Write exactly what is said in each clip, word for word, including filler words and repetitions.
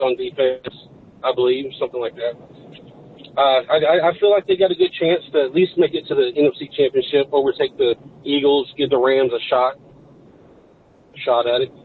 on defense, I believe, something like that. Uh, I, I feel like they got a good chance to at least make it to the N F C Championship, overtake the Eagles, give the Rams a shot, shot at it.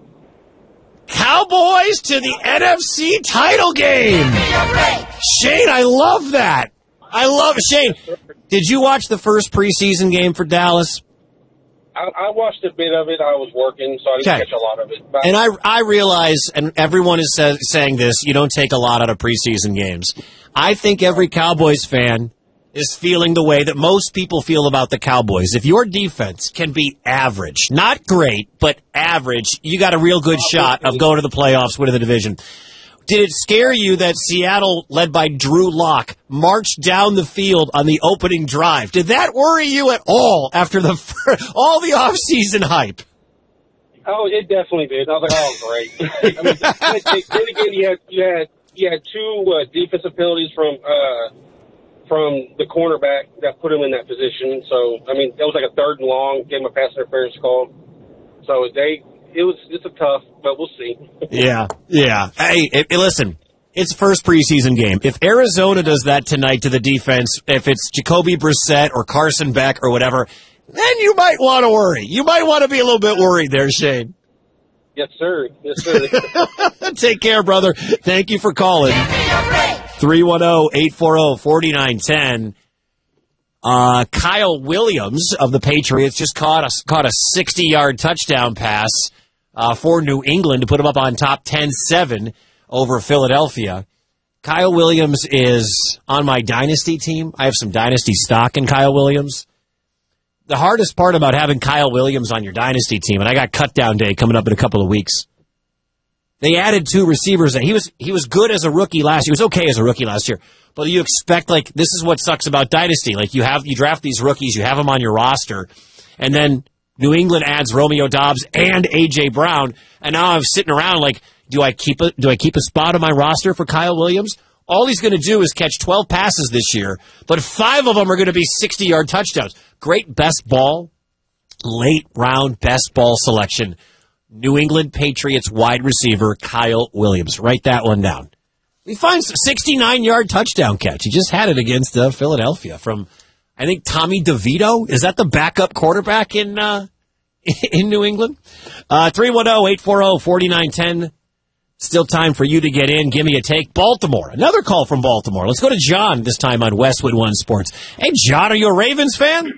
Cowboys to the N F C title game. Shane, I love that. I love Shane. Did you watch the first preseason game for Dallas? I, I watched a bit of it. I was working, so I didn't okay. catch a lot of it. But and I, I realize, and everyone is sa- saying this, you don't take a lot out of preseason games. I think every Cowboys fan is feeling the way that most people feel about the Cowboys. If your defense can be average, not great, but average, you got a real good shot of going to the playoffs, winning the division. Did it scare you that Seattle, led by Drew Lock, marched down the field on the opening drive? Did that worry you at all after the all the offseason hype? Oh, it definitely did. I was like, oh, great. I mean, then again, you had you had you had two uh, defensive penalties from uh, from the cornerback that put him in that position. So I mean, that was like a third and long, gave him a pass interference call. So they. It was it's a tough, but we'll see. yeah, yeah. Hey, it, it, listen, it's first preseason game. If Arizona does that tonight to the defense, if it's Jacoby Brissett or Carson Beck or whatever, then you might want to worry. You might want to be a little bit worried there, Shane. Yes, sir. Yes, sir. Take care, brother. Thank you for calling. three one zero, eight four zero, four nine one zero. Uh, Kyle Williams of the Patriots just caught a, caught a sixty-yard touchdown pass uh, for New England to put him up on top ten seven over Philadelphia. Kyle Williams is on my dynasty team. I have some dynasty stock in Kyle Williams. The hardest part about having Kyle Williams on your dynasty team, and I got cut down day coming up in a couple of weeks, they added two receivers. And he was he was good as a rookie last year. He was okay as a rookie last year. But you expect, like, this is what sucks about dynasty. Like, you have you draft these rookies, you have them on your roster, and then New England adds Romeo Doubs and A J. Brown, and now I'm sitting around like, do I keep a do I keep a spot on my roster for Kyle Williams? All he's going to do is catch twelve passes this year, but five of them are going to be sixty-yard touchdowns. Great best ball, late round best ball selection. New England Patriots wide receiver Kyle Williams. Write that one down. He finds a sixty-nine-yard touchdown catch. He just had it against uh, Philadelphia from, I think, Tommy DeVito. Is that the backup quarterback in uh, in New England? Uh, three one zero, eight four zero, four nine one zero. Still time for you to get in. Give me a take. Baltimore. Another call from Baltimore. Let's go to John this time on Westwood One Sports. Hey, John, are you a Ravens fan?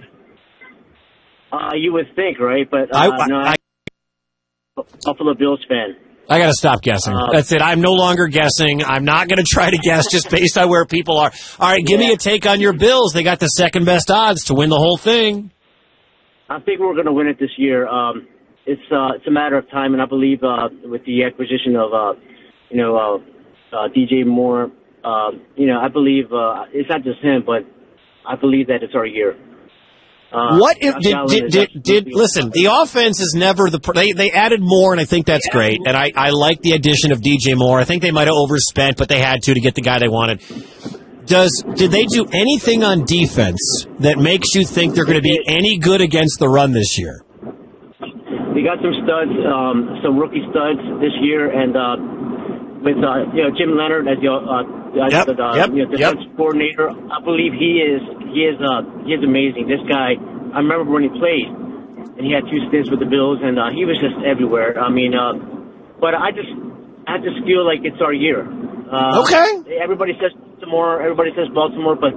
Uh, you would think, right? But uh, I, I, no, I'm I, a Buffalo Bills fan. I got to stop guessing. Uh, That's it. I'm no longer guessing. I'm not going to try to guess just based on where people are. All right, give yeah. me a take on your Bills. They got the second best odds to win the whole thing. I think we're going to win it this year. Um, it's uh, it's a matter of time, and I believe uh, with the acquisition of uh, you know uh, uh, D J Moore, uh, you know I believe uh, it's not just him, but I believe that it's our year. Uh, what if did did, did, did listen? The offense is never the they they added more, and I think that's yeah. great. And I, I like the addition of D J Moore. I think they might have overspent, but they had to to get the guy they wanted. Does did they do anything on defense that makes you think they're going to be any good against the run this year? They got some studs, um, some rookie studs this year, and uh, with uh, you know Jim Leonard as the uh, yep, the uh, yep, you know, defense yep. coordinator. I believe he is he is uh, he is amazing. This guy, I remember when he played, and he had two stints with the Bills, and uh, he was just everywhere. I mean, uh, but I just I just feel like it's our year. Uh, okay. Everybody says Baltimore. Everybody says Baltimore, but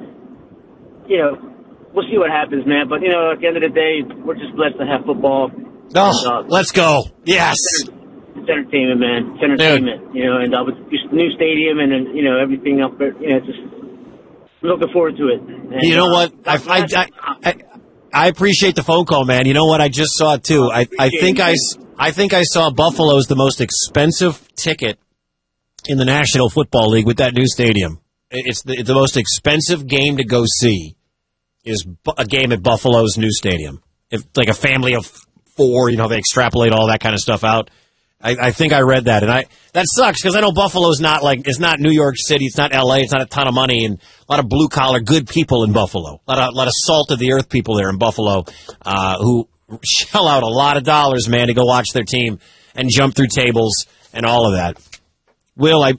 you know, we'll see what happens, man. But you know, at the end of the day, we're just blessed to have football. Oh, and, uh, let's go! Yes. It's entertainment, man. It's entertainment, Dude. you know, and uh, with this new stadium and, and you know everything up there, you know, it's just I'm looking forward to it. And, you know uh, what? I, I, I, I I appreciate the phone call, man. You know what? I just saw it too. I, I think I, I think I saw Buffalo's the most expensive ticket in the National Football League with that new stadium. It's the, the most expensive game to go see is a game at Buffalo's new stadium. If like a family of four, you know, they extrapolate all that kind of stuff out. I, I think I read that, and I that sucks because I know Buffalo's not like it's not New York City, it's not L A, it's not a ton of money, and a lot of blue collar, good people in Buffalo, a lot of, a lot of salt of the earth people there in Buffalo uh, who shell out a lot of dollars, man, to go watch their team and jump through tables and all of that. Will, I,